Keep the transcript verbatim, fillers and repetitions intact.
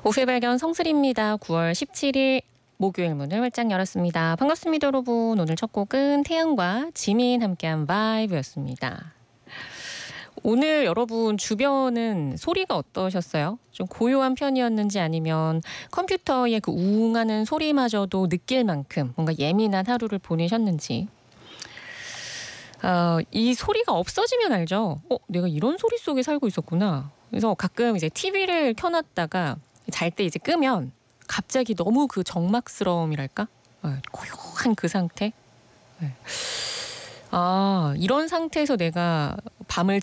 오후의 발견 성슬입니다. 구월 십칠일 목요일 문을 활짝 열었습니다. 반갑습니다, 여러분. 오늘 첫 곡은 태양과 지민 함께한 바이브였습니다. 오늘 여러분 주변은 소리가 어떠셨어요? 좀 고요한 편이었는지 아니면 컴퓨터의 그 우웅하는 소리마저도 느낄 만큼 뭔가 예민한 하루를 보내셨는지. 어, 이 소리가 없어지면 알죠? 어, 내가 이런 소리 속에 살고 있었구나. 그래서 가끔 이제 티비를 켜놨다가 잘 때 이제 끄면 갑자기 너무 그 적막스러움이랄까? 네, 고요한 그 상태? 네. 아, 이런 상태에서 내가 밤을